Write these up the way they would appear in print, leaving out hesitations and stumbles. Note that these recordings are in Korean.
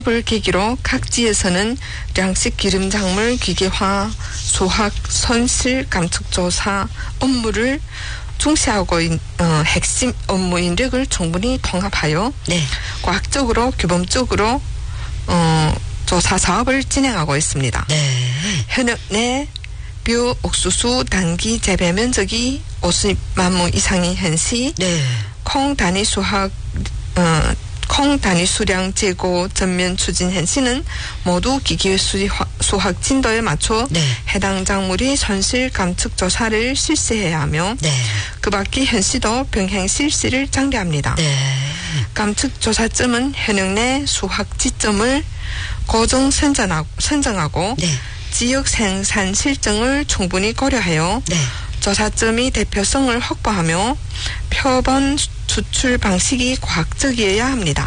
을 계기로 각지에서는 양식 기름 작물 기계화, 수학, 선실 감축 조사 업무를 중시하고 핵심 업무 인력을 충분히 통합하여 과학적으로 규범적으로 조사 사업을 진행하고 있습니다. 현역 내 bio 옥수수 단기 재배 면적이 50만 亩 이상인 현시 콩 단위 수량 재고 전면 추진 현시는 모두 기계 수확 진도에 맞춰 해당 작물의 손실 감축 조사를 실시해야 하며 그 밖에 현시도 병행 실시를 장려합니다. 감축 조사점은 현역 내 수확 지점을 고정 선정하고 지역 생산 실정을 충분히 고려하여 조사점의 대표성을 확보하며 표본 수출 방식이 과학적이어야 합니다.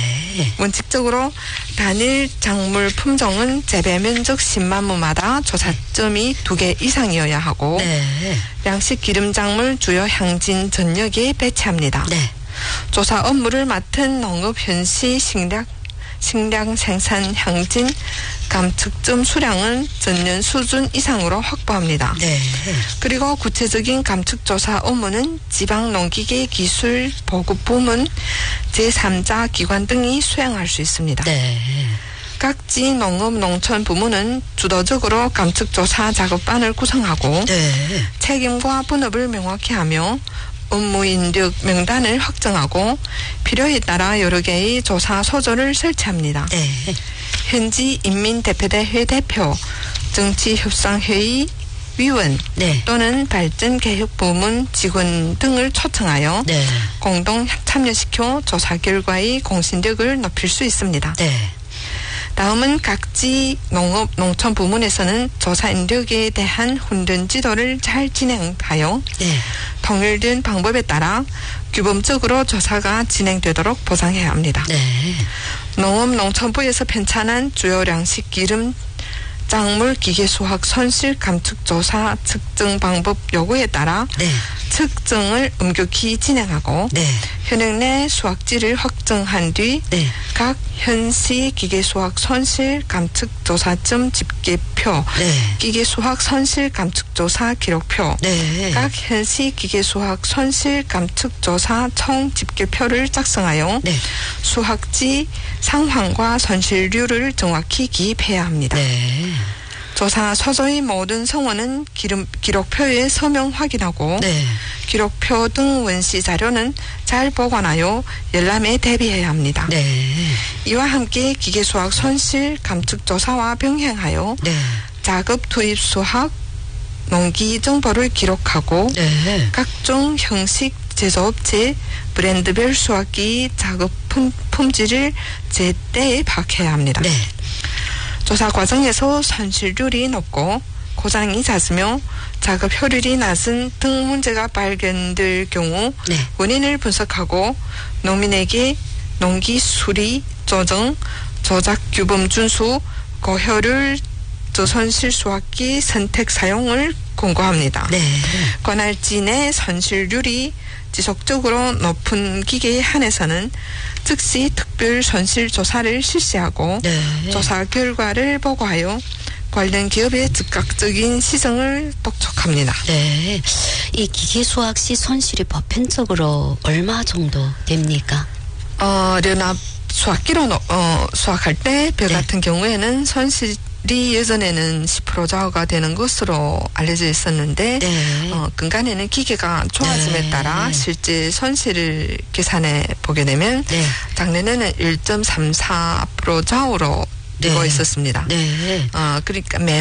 원칙적으로 단일 작물 품종은 재배 면적 10만 亩마다 조사점이 2개 이상이어야 하고 양식 기름 작물 주요 향진 전역에 배치합니다. 조사 업무를 맡은 농업 현시 식량 생산 향진 감축점 수량은 전년 수준 이상으로 확보합니다. 그리고 구체적인 감축조사 업무는 지방농기계 기술 보급 부문 제3자 기관 등이 수행할 수 있습니다. 각지 농업 농촌 부문은 주도적으로 감축조사 작업반을 구성하고 책임과 분업을 명확히 하며 업무 인력 명단을 확정하고 필요에 따라 여러 개의 조사 소조를 설치합니다. 현지 인민대표대회 대표, 정치협상회의 위원 또는 발전개혁부문 직원 등을 초청하여 공동 참여시켜 조사 결과의 공신력을 높일 수 있습니다. 다음은 각지 농업 농촌 부문에서는 조사 인력에 대한 훈련 지도를 잘 진행하여 통일된 방법에 따라 규범적으로 조사가 진행되도록 보장해야 합니다. 농업농촌부에서 편찬한 주요 양식 기름 작물 기계 수확 손실 감축 조사 측정 방법 요구에 따라 측정을 엄격히 진행하고 현역 내 수확지를 확정한 뒤 각 현시 기계 수확 손실 감축 조사점 집계표, 기계 수확 손실 감축 조사 기록표, 각 현시 기계 수확 손실 감축 조사 총 집계표를 작성하여 수확지 상황과 손실률을 정확히 기입해야 합니다. 조사 소조의 모든 성원은 기록표에 서명 확인하고 기록표 등 원시 자료는 잘 보관하여 열람에 대비해야 합니다. 이와 함께 기계 수확 손실 감축 조사와 병행하여 작업 투입 수확 농기 정보를 기록하고 각종 형식 제조업체 브랜드별 수확기 작업 품질을 제때 파악해야 합니다. 조사 과정에서 손실률이 높고 고장이 잦으며 작업 효율이 낮은 등 문제가 발견될 경우 원인을 분석하고 농민에게 농기 수리, 조정, 조작 규범 준수, 고효율 저손실 수확기 선택 사용을 권고합니다. 관할지 내 손실률이 지속적으로 높은 기계에 한해서는 즉시 특별 손실 조사를 실시하고 조사 결과를 보고하여 관련 기업의 즉각적인 시정을督促합니다. 이 기계 수확 시 손실이 보편적으로 얼마 정도 됩니까? 연합 수확기로 수확할 때 벼 같은 경우에는 손실이 예전에는 10% 좌우가 되는 것으로 알려져 있었는데 근간에는 기계가 좋아짐에 따라 실제 손실을 계산해 보게 되면 작년에는 1.34% 좌우로 되고 있었습니다. 그러니까